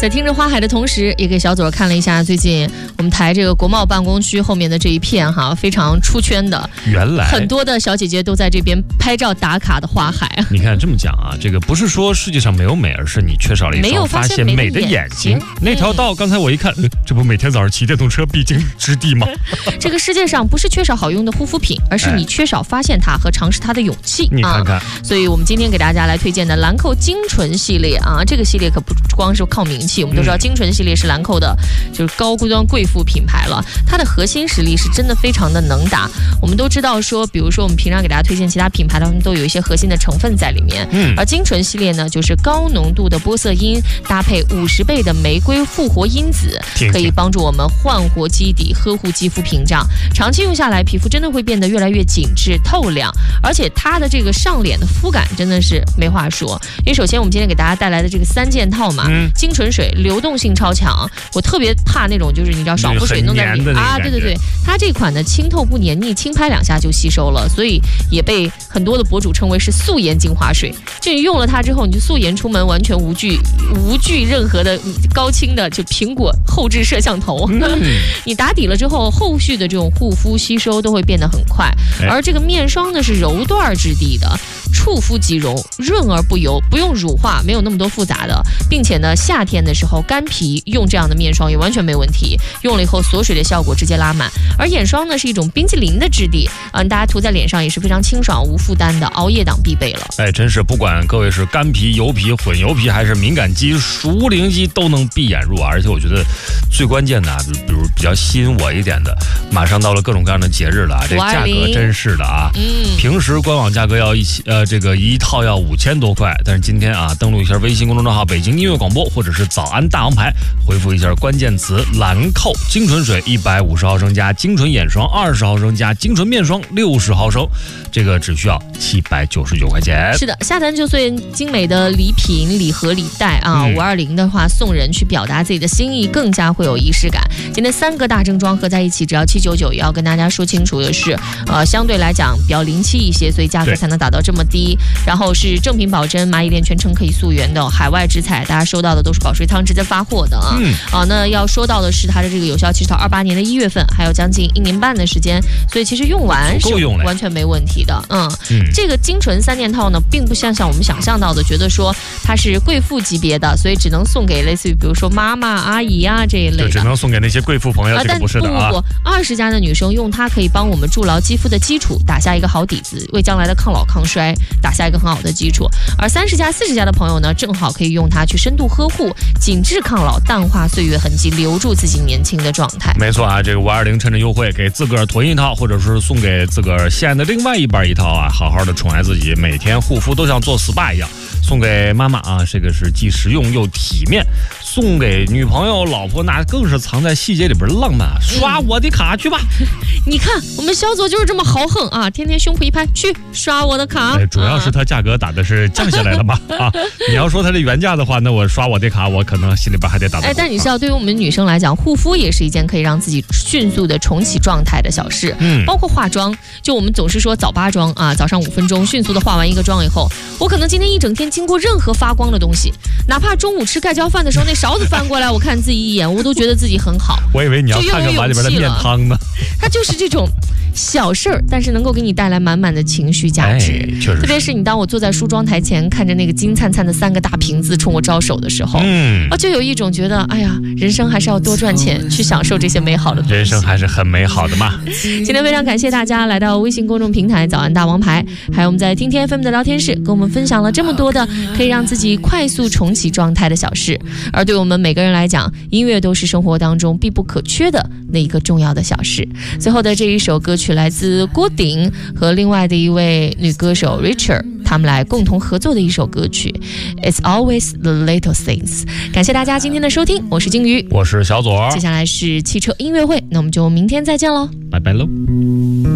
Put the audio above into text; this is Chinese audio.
在听着花海的同时，也给小左看了一下最近我们台这个国贸办公区后面的这一片哈，非常出圈的， 原来很多的小姐姐都在这边拍照打卡的花海。 你看这么讲啊，这个不是说世界上没有美，而是你缺少了一双发现美的眼睛。那条道刚才我一看，这不每天早上骑电动车必经之地吗？ 这个世界上不是缺少好用的护肤品，而是你缺少发现它和尝试它的勇气。 你看看， 所以我们今天给大家来推荐的兰蔻精纯系列啊，这个系列可不光是靠名气，我们都知道精纯系列是兰蔻的就是高端贵妇品牌了，它的核心实力是真的非常的能打。我们都知道说，比如说我们平常给大家推荐其他品牌，它们都有一些核心的成分在里面，而精纯系列呢，就是高浓度的玻色因搭配50倍的玫瑰复活因子，可以帮助我们焕活基底，呵护肌肤屏障，长期用下来，皮肤真的会变得越来越紧致透亮，而且它的这个上脸的肤感真的是没话说。因为首先我们今天给大家带来的这个3件套嘛，精纯水流动性超强，我特别怕那种就是你知道爽肤水弄在里面啊，对，它这款呢清透不黏腻，轻拍2下就吸收了，所以也被很多的博主称为是素颜精华水。就你用了它之后，你就素颜出门，完全无惧任何的高清的就苹果后置摄像头。你打底了之后，后续的这种护肤吸收都会变得很快。而这个面霜呢是柔缎质地的，触肤即溶，润而不油，不用乳化，没有那么多复杂的，并且呢夏天的时候干皮用这样的面霜也完全没问题，用了以后锁水的效果直接拉满。而眼霜呢是一种冰淇淋的质地，大家涂在脸上也是非常清爽无负担的，熬夜党必备了。 真是不管各位是干皮、油皮、混油皮还是敏感肌、熟龄肌都能闭眼入耳。而且我觉得最关键的比如比较吸引我一点的，马上到了各种各样的节日了，这价格真是的啊，平时官网价格要这个一套要5000多块，但是今天啊登录一下微信公众号北京音乐广播或者是早安大王牌，回复一下关键词兰蔻精纯水150毫升加精纯眼霜20毫升加精纯面霜60毫升，这个只需要799块钱。 是的，下单就送精美的礼品、礼盒、礼袋啊！520的话送人去表达自己的心意，更加会有仪式感。今天3个大正装合在一起只要799，也要跟大家说清楚的是，相对来讲比较临期一些，所以价格才能打到这么低。然后是正品保真，蚂蚁链全程可以溯源的，海外直采，大家收到的都是保税仓直接发货的啊。那要说到的是它的这个有效期是到28年的1月份，还有将近1年半的时间，所以其实用完是完全没问题的。这个精纯3件套呢，并不像我们想象到的，觉得说它是贵妇级别的，所以只能送给类似于比如说妈妈、阿姨啊这一类的， 只能送给那些贵妇朋友。这个不是的啊。 不，20加的女生用它可以帮我们筑牢肌肤的基础，打下一个好底子，为将来的抗老抗衰打下一个很好的基础。而30加、40加的朋友呢，正好可以用它去深度呵护，紧致抗老，淡化岁月痕迹，留住自己年轻的状态。 没错啊，这个520趁着优惠给自个儿囤一套，或者是送给自个儿心爱的另外一半一套啊，好好的宠爱自己，每天护肤都像做 SPA 一样。送给妈妈啊，这个是既实用又体面；送给女朋友、老婆，那更是藏在细节里边浪漫。刷我的卡去吧！ 你看我们小左就是这么豪横啊，天天胸脯一拍，去刷我的卡。 主要是它价格打的是降下来了嘛啊！你要说它的原价的话，那我刷我的卡，我可能心里边还得打。 但你知道，对于我们女生来讲，护肤也是一件可以让自己迅速的重启状态的小事。包括化妆，就我们总是说早8妆啊，早上5分钟迅速的化完一个妆以后，我可能今天一整天经过任何发光的东西，哪怕中午吃盖浇饭的时候，那勺子翻过来，我看自己一眼，我都觉得自己很好。 我以为你要看看碗里边的面汤呢。 它就是这种小事儿，但是能够给你带来满满的情绪价值。特别是你当我坐在梳妆台前，看着那个金灿灿的3个大瓶子冲我招手的时候，就有一种觉得，哎呀，人生还是要多赚钱，去享受这些美好的东西。 人生还是很美好的嘛。 今天非常感谢大家来到微信公众平台早安大王牌，还有我们在听天 FM 的聊天室，跟我们分享了这么多的可以让自己快速重启状态的小事。而对我们每个人来讲，音乐都是生活当中必不可缺的那一个重要的小事。最后的这一首歌曲来自郭顶和另外的一位女歌手 Richard， 他们来共同合作的一首歌曲 It's Always the Little Things。 感谢大家今天的收听，我是金鱼， 我是小左， 接下来是汽车音乐会，那我们就明天再见喽， 拜拜喽。